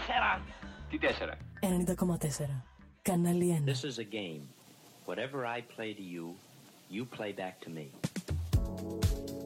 4. Τι 4? 90,4. Κανάλι 1. This is a game. Whatever I play to you, you play back to me.